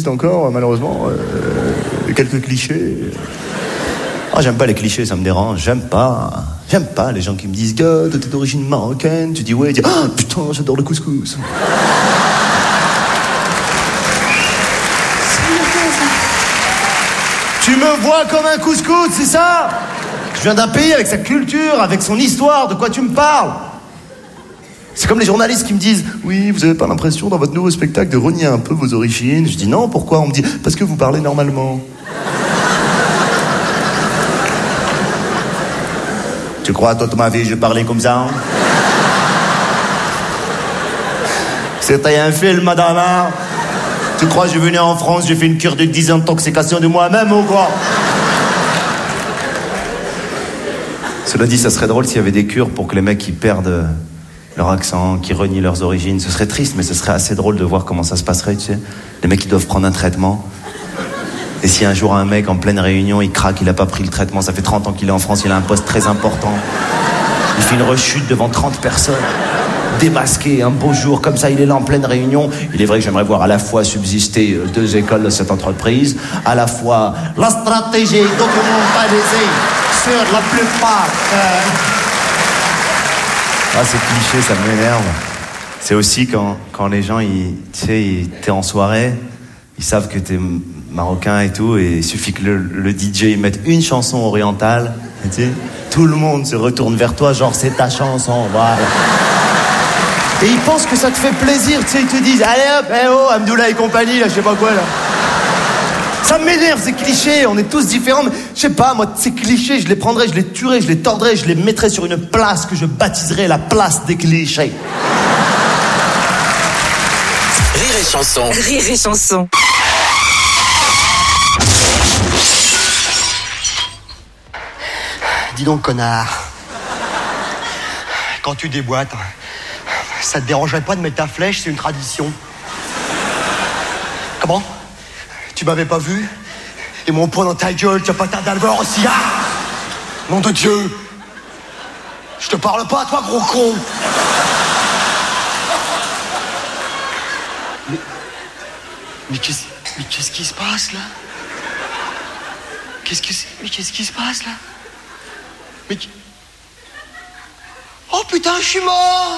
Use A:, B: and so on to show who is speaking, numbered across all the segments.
A: existe encore, malheureusement. Quelques clichés. Ah, j'aime pas les clichés, ça me dérange. J'aime pas les gens qui me disent « Gars, t'es d'origine marocaine ?» Tu dis « Ouais », tu dis « Ah, putain, j'adore le couscous !» Tu me vois comme un couscous, c'est ça? Je viens d'un pays avec sa culture, avec son histoire, de quoi tu me parles? C'est comme les journalistes qui me disent « Oui, vous avez pas l'impression dans votre nouveau spectacle de renier un peu vos origines ?» Je dis « Non, pourquoi ?» On me dit « Parce que vous parlez normalement. » Tu crois toute ma vie je parlais comme ça? C'était un film, madame, hein? Tu crois que je venais en France, j'ai fait une cure de désintoxication de moi-même ou quoi? Cela dit, ça serait drôle s'il y avait des cures pour que les mecs qui perdent leur accent, qui renient leurs origines. Ce serait triste, mais ce serait assez drôle de voir comment ça se passerait, tu sais. Les mecs qui doivent prendre un traitement. Et si un jour un mec en pleine réunion, il craque, il a pas pris le traitement, ça fait 30 ans qu'il est en France, il a un poste très important. Il fait une rechute devant 30 personnes. Démasqué, un beau jour, comme ça, il est là en pleine réunion. Il est vrai que j'aimerais voir à la fois subsister 2 écoles de cette entreprise, à la fois la stratégie documentalisée sur la plupart. Ah, ces clichés, ça m'énerve. C'est aussi quand les gens, t'es en soirée, ils savent que t'es marocain et tout, et il suffit que le DJ mette une chanson orientale, tu sais, tout le monde se retourne vers toi, genre c'est ta chanson, voilà. Et ils pensent que ça te fait plaisir, tu sais, ils te disent allez hop, eh oh, Hamdoullah et compagnie, là, je sais pas quoi, là. Ça m'énerve, ces clichés, on est tous différents, mais je sais pas, moi, ces clichés, je les prendrais, je les tuerais, je les tordrais, je les mettrais sur une place que je baptiserais la place des clichés.
B: Rire et chanson.
C: Rire et chanson.
D: Dis donc, connard. Quand tu déboîtes, ça te dérangerait pas de mettre ta flèche, c'est une tradition. Comment? Tu m'avais pas vu? Et mon poing dans ta gueule, tu as pas tarder à le voir aussi, ah! Nom de Dieu! Je te parle pas à toi, gros con! Mais qu'est-ce qui se passe, là? Qu'est-ce qui se passe, là? Oh putain, je suis mort!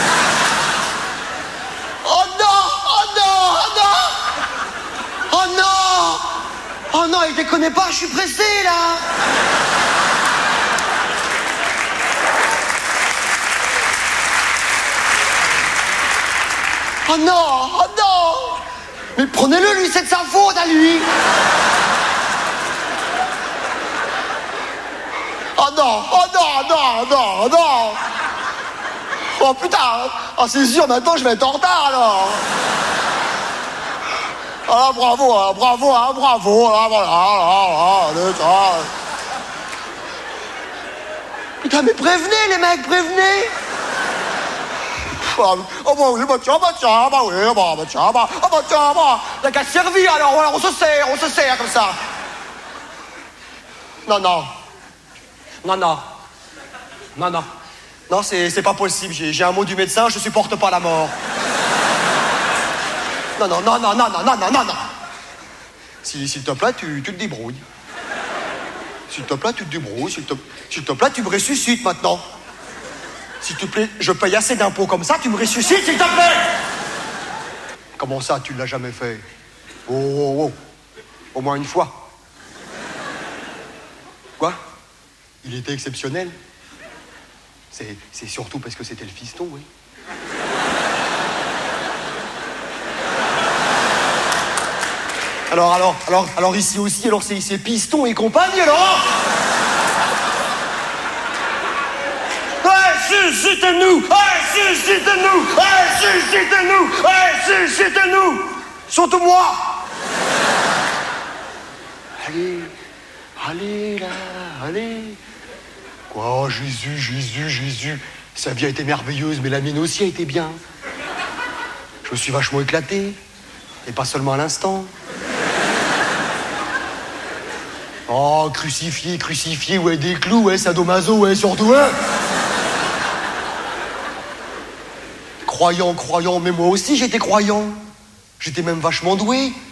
D: Oh non! Oh non! Oh non! Oh non! Oh non, il déconne pas, je suis pressé là! Oh non! Oh non! Mais prenez-le, lui, c'est de sa faute à lui! Oh non! Oh non! Non! Non! Non! Oh putain! Oh c'est sûr, maintenant je vais être en retard alors! Ah bravo, ah, bravo, ah, bravo, ah, voilà, ah, putain, mais prévenez les mecs, prévenez! Oh bah oui, bah tiens, bah oui, bah tiens, bah t'as qu'à servir alors, voilà, on se sert comme ça. Non, c'est pas possible, j'ai un mot du médecin, je supporte pas la mort. Non. S'il te plaît, tu te débrouilles. S'il te plaît, tu te débrouilles. S'il te plaît, tu me ressuscites maintenant. S'il te plaît, je paye assez d'impôts comme ça, tu me ressuscites, s'il te plaît. Comment ça, tu l'as jamais fait? Oh. Au moins une fois. Quoi? Il était exceptionnel. C'est surtout parce que c'était le fiston, oui. Alors ici aussi, alors c'est piston et compagnie, alors. Suscitez-nous! Suscitez-nous! Surtout moi! Allez, là, allez! Quoi, oh, Jésus! Sa vie a été merveilleuse, mais la mienne aussi a été bien. Je me suis vachement éclaté. Et pas seulement à l'instant. Oh, crucifié, ouais, des clous, ouais, sadomaso, ouais, surtout, ouais. Croyant, mais moi aussi j'étais croyant. J'étais même vachement doué.